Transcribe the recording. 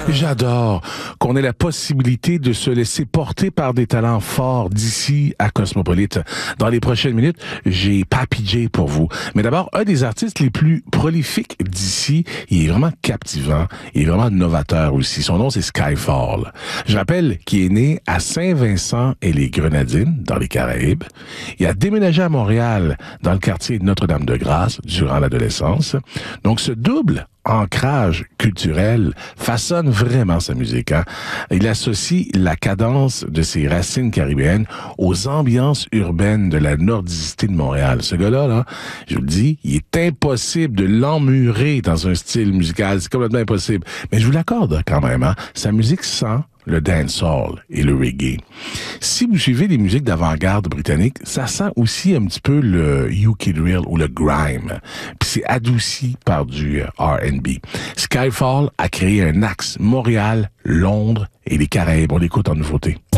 J'adore qu'on ait la possibilité de se laisser porter par des talents forts d'ici à Cosmopolite. Dans les prochaines minutes, j'ai Papi J pour vous. Mais d'abord, un des artistes les plus prolifiques d'ici, il est vraiment captivant, il est vraiment novateur aussi. Son nom, c'est Skyfall. Je rappelle qu'il est né à Saint-Vincent et les Grenadines, dans les Caraïbes. Il a déménagé à Montréal, dans le quartier Notre-Dame-de-Grâce, durant l'adolescence. Donc, ce double ancrage culturel façonne vraiment sa musique. Hein? Il associe la cadence de ses racines caribéennes aux ambiances urbaines de la nordicité de Montréal. Ce gars-là, là, je vous le dis, il est impossible de l'emmurer dans un style musical. C'est complètement impossible. Mais je vous l'accorde quand même. Hein? Sa musique sent le dancehall et le reggae. Si vous suivez les musiques d'avant-garde britanniques, ça sent aussi un petit peu le UK drill ou le grime. Puis c'est adouci par du R&B. Skyfall a créé un axe Montréal, Londres et les Caraïbes. On l'écoute en nouveauté.